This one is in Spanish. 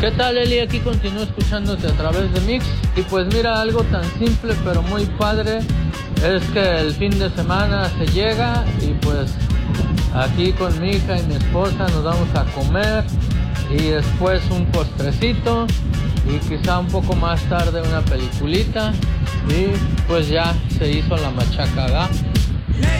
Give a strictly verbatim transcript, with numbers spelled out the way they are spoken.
¿Qué tal, Eli? Aquí continúo escuchándote a través de Mix. Y pues mira, algo tan simple pero muy padre es que el fin de semana se llega y pues aquí con mi hija y mi esposa nos vamos a comer y después un postrecito y quizá un poco más tarde una peliculita y pues ya se hizo la machaca, ¿verdad?